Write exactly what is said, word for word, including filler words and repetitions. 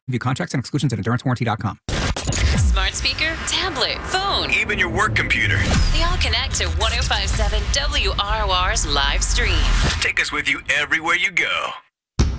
View contracts and exclusions at endurance warranty dot com. Smart speaker, tablet, phone, even your work computer. They all connect to one oh five point seven W R O R's live stream. Take us with you everywhere you go.